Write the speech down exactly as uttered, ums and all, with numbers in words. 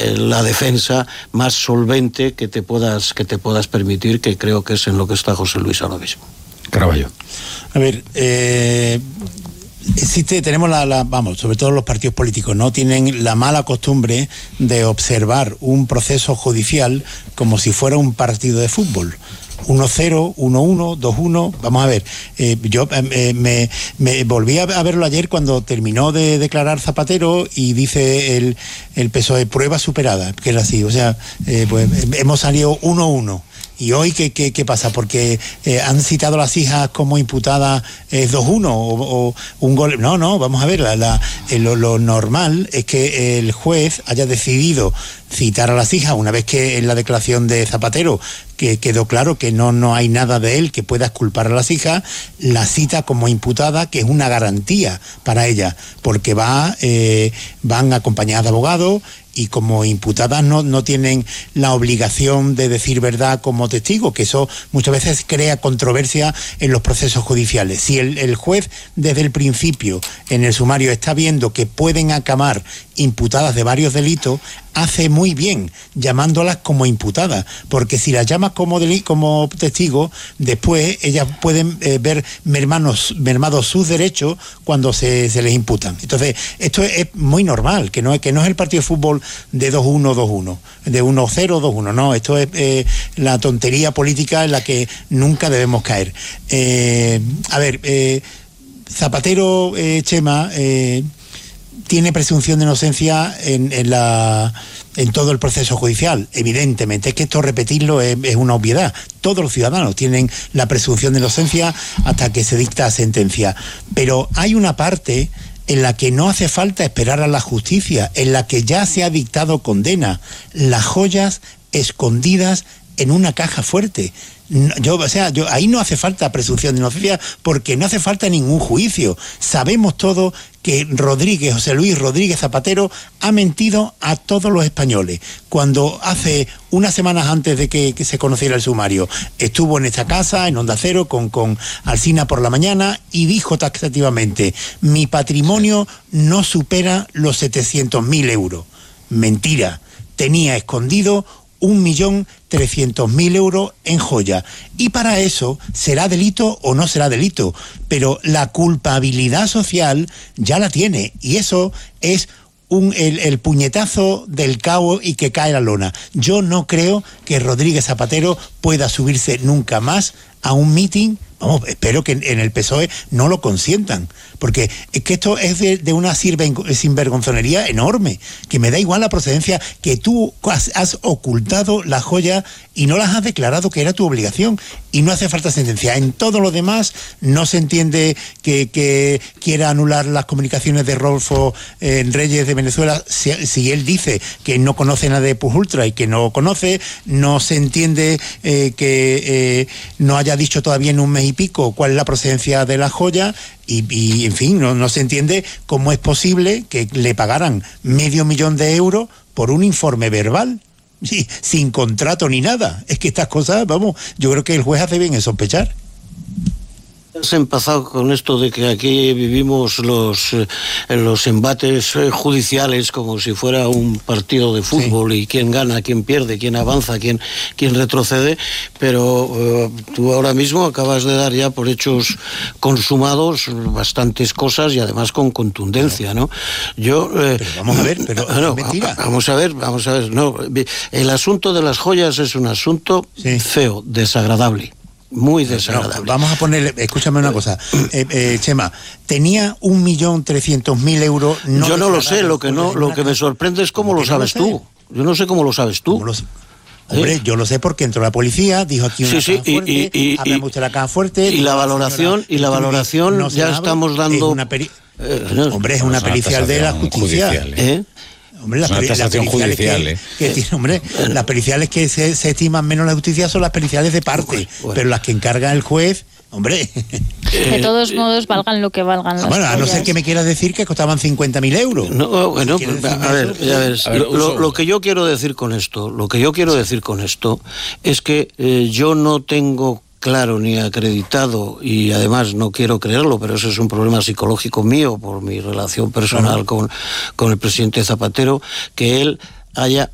eh, la defensa más solvente que te puedas que te puedas permitir, que creo que es en lo que está José Luis ahora mismo. Carballo. A ver, eh, existe, tenemos la, la, vamos, sobre todo los partidos políticos, ¿no? Tienen la mala costumbre de observar un proceso judicial como si fuera un partido de fútbol. uno cero, uno uno, dos uno, vamos a ver, eh, yo eh, me, me volví a verlo ayer cuando terminó de declarar Zapatero y dice el, el P S O E, prueba superada, que es así, o sea, eh, pues hemos salido uno uno. ¿Y hoy qué, qué, qué pasa? Porque eh, han citado a las hijas como imputadas eh, dos uno o, o un gol. No, no, vamos a ver, la, la, eh, lo, lo normal es que el juez haya decidido citar a las hijas una vez que en la declaración de Zapatero que quedó claro que no, no hay nada de él que pueda exculpar a las hijas, la cita como imputada, que es una garantía para ella, porque va, eh, van acompañadas de abogados y como imputadas no, no tienen la obligación de decir verdad como testigo, que eso muchas veces crea controversia en los procesos judiciales. Si el, el juez desde el principio en el sumario está viendo que pueden acabar imputadas de varios delitos, hace muy bien llamándolas como imputadas, porque si las llamas como, deli- como testigo, después ellas pueden eh, ver mermanos, mermados sus derechos cuando se, se les imputan. Entonces, esto es, es muy normal, que no, es, que no es el partido de fútbol de dos uno, dos uno, de uno cero, dos uno, no, esto es eh, la tontería política en la que nunca debemos caer. Eh, a ver, eh, Zapatero, eh, Chema, eh, tiene presunción de inocencia en, en, la, en todo el proceso judicial, evidentemente. Es que esto repetirlo es, es una obviedad. Todos los ciudadanos tienen la presunción de inocencia hasta que se dicta sentencia. Pero hay una parte en la que no hace falta esperar a la justicia, en la que ya se ha dictado condena. Las joyas escondidas en una caja fuerte. Yo, o sea, yo, ahí no hace falta presunción de inocencia porque no hace falta ningún juicio. Sabemos todo que Rodríguez, José Luis Rodríguez Zapatero, ha mentido a todos los españoles. Cuando hace unas semanas antes de que, que se conociera el sumario, estuvo en esta casa, en Onda Cero, con, con Alsina por la mañana, y dijo taxativamente: mi patrimonio no supera los setecientos mil euros. Mentira. Tenía escondido un millón trescientos mil euros en joya. Y para eso, ¿será delito o no será delito? Pero la culpabilidad social ya la tiene. Y eso es un, el, el puñetazo del cabo y que cae la lona. Yo no creo que Rodríguez Zapatero pueda subirse nunca más a un mitin. Vamos, espero que en el P S O E no lo consientan, porque es que esto es de, de una sinvergonzonería enorme, que me da igual la procedencia, que tú has, has ocultado la joya y no las has declarado, que era tu obligación, y no hace falta sentencia. En todo lo demás no se entiende que, que quiera anular las comunicaciones de Rodolfo eh, Reyes de Venezuela. Si, si él dice que no conoce nada de Pujultra y que no conoce, no se entiende eh, que eh, no haya dicho todavía en un mes y pico cuál es la procedencia de la joya, y, y en fin, no, no se entiende cómo es posible que le pagaran medio millón de euros por un informe verbal, sí, sin contrato ni nada. Es que estas cosas, vamos, yo creo que el juez hace bien en sospechar. Has empezado con esto de que aquí vivimos los, eh, los embates eh, judiciales como si fuera un partido de fútbol, sí, y quién gana, quién pierde, quién avanza, quién, quién retrocede, pero eh, tú ahora mismo acabas de dar ya por hechos consumados bastantes cosas y además con contundencia, ¿no? Yo... Eh, pero vamos a ver, pero no, es mentira. Vamos a ver, vamos a ver, no, el asunto de las joyas es un asunto sí. feo, desagradable. Muy desagradable. No, vamos a ponerle, escúchame una cosa, eh, eh, Chema, tenía un millón trescientos mil euros. No Yo no lo sé, lo que no, lo que me sorprende es cómo lo sabes tú. Yo no sé cómo lo sabes tú. Lo, hombre, ¿Eh? yo lo sé porque entró la policía, dijo aquí una sí, caja sí, fuerte, y, y, y, usted la caja fuerte. Y la valoración, y la valoración no ya estamos dando. Una peri... eh, no, hombre, es una pericial de la justicia. Judicial, ¿eh? ¿Eh? Hombre, las, peri- las periciales judicial, que, ¿eh? que tiene, hombre, las periciales que se, se estiman menos la justicia son las periciales de parte, bueno, bueno. pero las que encarga el juez, hombre. De todos modos, valgan lo que valgan las Bueno, joyas. a no ser que me quieras decir que costaban cincuenta mil euros. No, bueno, si a, ver, eso, a ver, a ver, lo, lo que yo quiero decir con esto, lo que yo quiero decir con esto es que eh, yo no tengo claro ni acreditado, y además no quiero creerlo, pero eso es un problema psicológico mío por mi relación personal con, con el presidente Zapatero, que él haya